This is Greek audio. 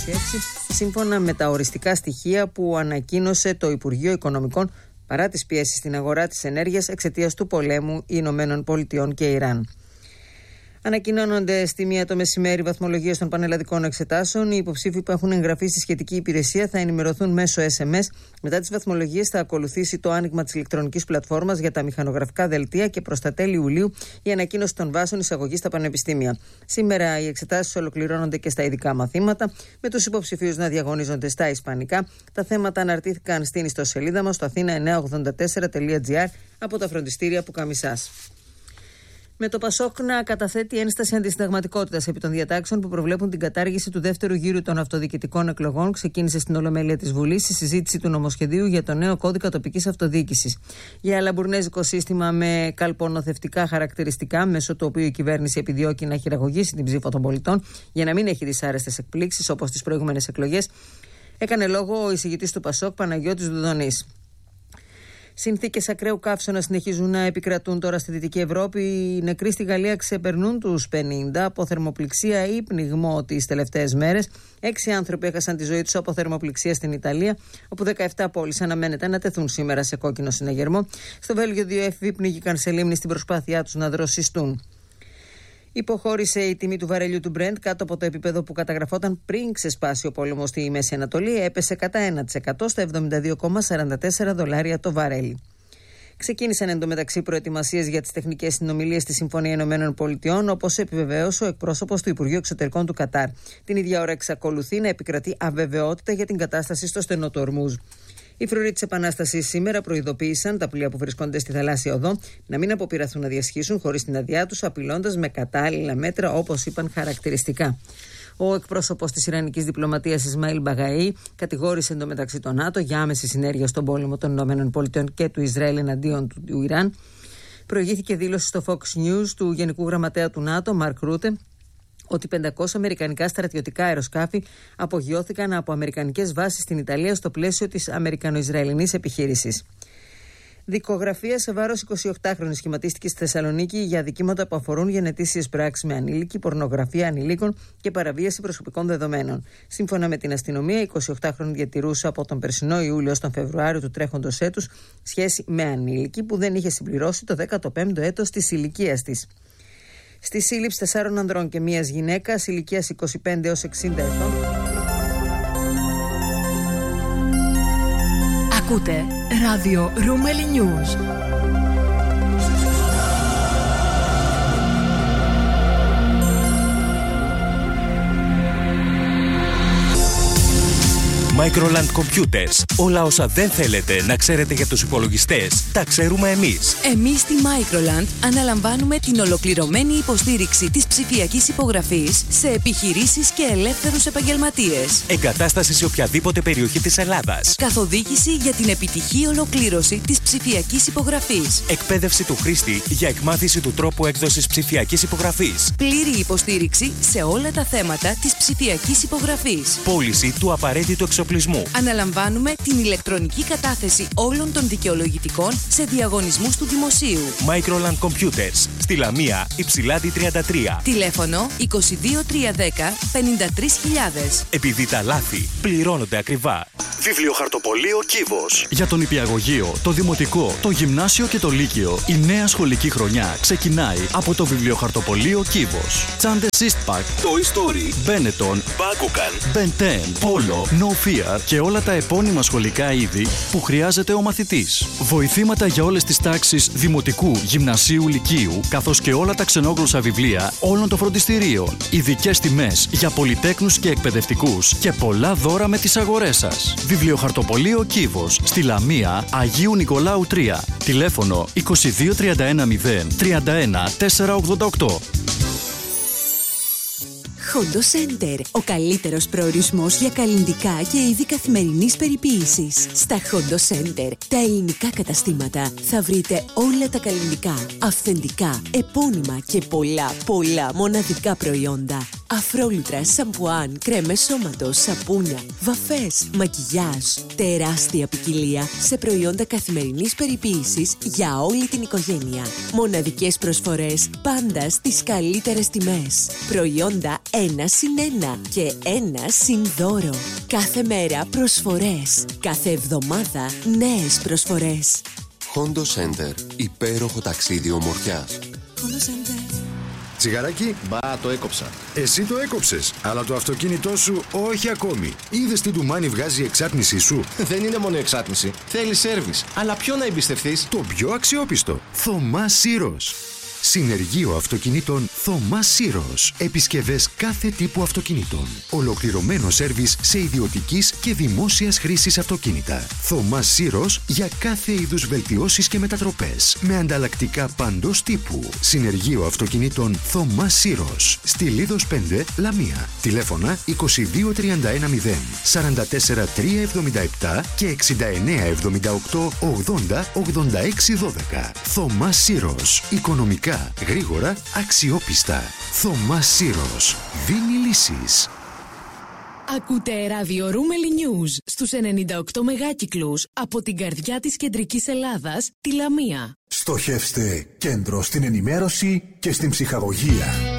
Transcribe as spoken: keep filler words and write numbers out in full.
είκοσι έξι, σύμφωνα με τα οριστικά στοιχεία που ανακοίνωσε το Υπουργείο Οικονομικών παρά τις πιέσεις στην αγορά της ενέργειας εξαιτίας του πολέμου Ηνωμένων Πολιτειών και Ιράν. Ανακοινώνονται στη μία το μεσημέρι βαθμολογίες των πανελλαδικών εξετάσεων. Οι υποψήφοι που έχουν εγγραφεί στη σχετική υπηρεσία θα ενημερωθούν μέσω ες εμ ες. Μετά τις βαθμολογίες θα ακολουθήσει το άνοιγμα της ηλεκτρονικής πλατφόρμας για τα μηχανογραφικά δελτία και προς τα τέλη Ιουλίου η ανακοίνωση των βάσεων εισαγωγής στα πανεπιστήμια. Σήμερα οι εξετάσεις ολοκληρώνονται και στα ειδικά μαθήματα, με τους υποψηφίους να διαγωνίζονται στα ισπανικά. Τα θέματα αναρτήθηκαν στην ιστοσελίδα μας στο αθήνα εννιακόσια ογδόντα τέσσερα τελεία τζι άρ από τα φροντιστήρια Πουκαμισάς. Με το Πασόκ να καταθέτει ένσταση αντισυνταγματικότητας επί των διατάξεων που προβλέπουν την κατάργηση του δεύτερου γύρου των αυτοδιοικητικών εκλογών, ξεκίνησε στην Ολομέλεια της Βουλής η συζήτηση του νομοσχεδίου για το νέο κώδικα τοπικής αυτοδιοίκησης. Για λαμπουρνέζικο σύστημα με καλπονοθευτικά χαρακτηριστικά, μέσω του οποίου η κυβέρνηση επιδιώκει να χειραγωγήσει την ψήφο των πολιτών για να μην έχει δυσάρεστες εκπλήξεις όπως τις προηγούμενες εκλογές, έκανε λόγο ο εισηγητής του Πασόκ, Παναγιώτης Δουδονής. Συνθήκες ακραίου καύσωνα συνεχίζουν να επικρατούν τώρα στη Δυτική Ευρώπη. Οι νεκροί στη Γαλλία ξεπερνούν τους πενήντα από θερμοπληξία ή πνιγμό τις τελευταίες μέρες. Έξι άνθρωποι έχασαν τη ζωή τους από θερμοπληξία στην Ιταλία, όπου δεκαεπτά πόλεις αναμένεται να τεθούν σήμερα σε κόκκινο συναγερμό. Στο Βέλγιο, δύο έφηβοι πνίγηκαν σε λίμνη στην προσπάθειά τους να δροσιστούν. Υποχώρησε η τιμή του βαρελιού του Brent κάτω από το επίπεδο που καταγραφόταν πριν ξεσπάσει ο πόλεμος στη Μέση Ανατολή. Έπεσε κατά ένα τοις εκατό στα εβδομήντα δύο κόμμα σαράντα τέσσερα δολάρια το βαρέλι. Ξεκίνησαν εντωμεταξύ προετοιμασίες για τις τεχνικές συνομιλίες στη Συμφωνία Ηνωμένων Πολιτειών, όπως επιβεβαίωσε ο εκπρόσωπος του Υπουργείου Εξωτερικών του Κατάρ. Την ίδια ώρα εξακολουθεί να επικρατεί αβεβαιότητα για την κατάσταση στο στενό του Ορμούζ. Οι φρουροί της Επανάστασης σήμερα προειδοποίησαν τα πλοία που βρισκόνται στη θαλάσσια οδό να μην αποπειραθούν να διασχίσουν χωρίς την άδειά τους, απειλώντας με κατάλληλα μέτρα, όπως είπαν χαρακτηριστικά. Ο εκπρόσωπος της Ιρανικής διπλωματίας Ισμαήλ Μπαγαή κατηγόρησε εντωμεταξύ τον ΝΑΤΟ για άμεση συνέργεια στον πόλεμο των ΗΠΑ και του Ισραήλ εναντίον του Ιράν. Προηγήθηκε δήλωση στο Fox News του Γενικού Γραμματέα του ΝΑΤΟ, Μαρκ Ρούτε, ότι πεντακόσια αμερικανικά στρατιωτικά αεροσκάφη απογειώθηκαν από αμερικανικές βάσεις στην Ιταλία στο πλαίσιο της αμερικανο-ισραηλινής επιχείρησης. Δικογραφία σε βάρος εικοσιοκτάχρονη σχηματίστηκε στη Θεσσαλονίκη για αδικήματα που αφορούν γενετήσιες πράξεις με ανήλικη, πορνογραφία ανηλίκων και παραβίαση προσωπικών δεδομένων. Σύμφωνα με την αστυνομία, η εικοσιοκτάχρονη διατηρούσε από τον περσινό Ιούλιο στον Φεβρουάριο του τρέχοντος έτους σχέση με ανήλικη που δεν είχε συμπληρώσει το δέκατο πέμπτο έτος της ηλικίας της. Στη σύλληψη τεσσάρων ανδρών και μίας γυναίκας ηλικίας είκοσι πέντε έως εξήντα ετών. Ακούτε ράδιο Ρούμελι News. Microland Computers. Όλα όσα δεν θέλετε να ξέρετε για τους υπολογιστές, τα ξέρουμε εμείς. Εμείς στη Microland αναλαμβάνουμε την ολοκληρωμένη υποστήριξη της ψηφιακής υπογραφής σε επιχειρήσεις και ελεύθερους επαγγελματίες. Εγκατάσταση σε οποιαδήποτε περιοχή της Ελλάδας. Καθοδήγηση για την επιτυχή ολοκλήρωση της ψηφιακής υπογραφής. Εκπαίδευση του χρήστη για εκμάθηση του τρόπου έκδοσης ψηφιακής υπογραφής. Πλήρη υποστήριξη σε όλα τα θέματα της ψηφιακής υπογραφής. Πώληση του απαραίτητου εξοπλισμού. Αναλαμβάνουμε την ηλεκτρονική κατάθεση όλων των δικαιολογητικών σε διαγωνισμούς του δημοσίου. Microland Computers. Στη Λαμία, Υψηλάντη τριάντα τρία. Τηλέφωνο είκοσι δύο τριακόσια δέκα πενήντα τρεις χιλιάδες. Επειδή τα λάθη πληρώνονται ακριβά. Βιβλιοχαρτοπωλείο Κύβος. Για τον νηπιαγωγείο, το δημοτικό, το γυμνάσιο και το λύκειο, η νέα σχολική χρονιά ξεκινάει από το Βιβλιοχαρτοπωλείο Κύβος. Τσάντες Eastpak, Toy Story, Benetton, Bakugan, Ben ten, Polo, No Fear και όλα τα επώνυμα σχολικά είδη που χρειάζεται ο μαθητής. Βοηθήματα για όλες τις τάξεις δημοτικού, γυμνασίου, λυκείου, καθώς και όλα τα ξενόγλωσσα βιβλία όλων των φροντιστηρίων. Ειδικές τιμές για πολυτέκνους και εκπαιδευτικούς και πολλά δώρα με τις αγορές σας. Βιβλιοχαρτοπωλείο Κύβος, στη Λαμία, Αγίου Νικολάου τρία. Τηλέφωνο είκοσι δύο τριάντα ένα μηδέν τριάντα ένα τετρακόσια ογδόντα οκτώ. Hondo Center, ο καλύτερος προορισμός για καλλυντικά και είδη καθημερινής περιποίησης. Στα Hondo Center, τα ελληνικά καταστήματα, θα βρείτε όλα τα καλλυντικά, αυθεντικά, επώνυμα και πολλά, πολλά μοναδικά προϊόντα. Αφρόλουτρα, σαμπουάν, κρέμες σώματος, σαπούνια, βαφές, μακιγιάζ. Τεράστια ποικιλία σε προϊόντα καθημερινής περιποίησης για όλη την οικογένεια. Μοναδικές προσφορές πάντα στις καλύτερες τιμές. Προϊόντα ένα συν ένα και ένα συν δώρο. Κάθε μέρα προσφορές. Κάθε εβδομάδα νέες προσφορές. Hondo Center. Υπέροχο ταξίδι ομορφιάς. Hondo Center. Τσιγαράκι. Μπα, το έκοψα. Εσύ το έκοψες, αλλά το αυτοκίνητό σου όχι ακόμη. Είδες τι ντουμάνι βγάζει η εξάτμισή σου? Δεν είναι μόνο εξάτμιση. Θέλει σέρβις. Αλλά ποιο να εμπιστευτείς? Το πιο αξιόπιστο. Θωμά Σύρος. Συνεργείο αυτοκινήτων Θωμά Σύρος. Επισκευές κάθε τύπου αυτοκινήτων. Ολοκληρωμένο σέρβις σε ιδιωτικής και δημόσιας χρήσης αυτοκίνητα. Θωμά Σύρος για κάθε είδους βελτιώσεις και μετατροπές. Με ανταλλακτικά παντός τύπου. Συνεργείο αυτοκινήτων Θωμά Σύρος. Στη Λίδος πέντε, Λαμία. Τηλέφωνα είκοσι δύο τριάντα ένα μηδέν, σαράντα τέσσερα τριακόσια εβδομήντα επτά και εξήντα εννέα εβδομήντα οκτώ ογδόντα ογδόντα έξι δώδεκα. Θωμά Σύρος. Οικονομικά, γρήγορα, αξιόπιστα. Θωμά Σύρος. Δίνει λύσεις. Ακούτε ράδιο Ρούμελι News στους ενενήντα οκτώ μεγάκυκλους από την καρδιά της κεντρικής Ελλάδας, τη Λαμία. Στοχεύστε κέντρο στην ενημέρωση και στην ψυχαγωγία.